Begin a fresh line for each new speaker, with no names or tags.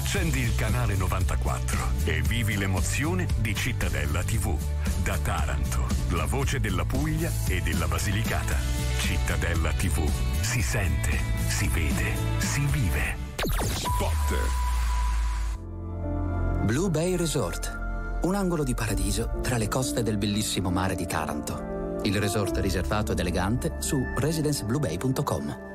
Accendi il canale 94 e vivi l'emozione di Cittadella TV. Da Taranto, la voce della Puglia e della Basilicata. Cittadella TV. Si sente, si vede, si vive. Spot.
Blue Bay Resort. Un angolo di paradiso tra le coste del bellissimo mare di Taranto. Il resort riservato ed elegante su residencebluebay.com.